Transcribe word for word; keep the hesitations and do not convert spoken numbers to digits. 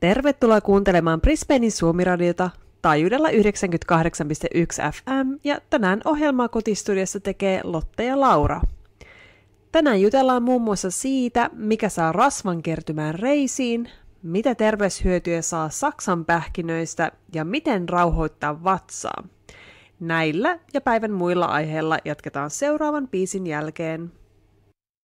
Tervetuloa kuuntelemaan Brisbanein Suomiradiota taajuudella yhdeksänkymmentäkahdeksan pilkku yksi F M ja tänään ohjelmaa kotistudiossa tekee Lotte ja Laura. Tänään jutellaan muun muassa siitä, mikä saa rasvan kertymään reisiin, mitä terveyshyötyjä saa Saksan pähkinöistä ja miten rauhoittaa vatsaa. Näillä ja päivän muilla aiheilla jatketaan seuraavan biisin jälkeen.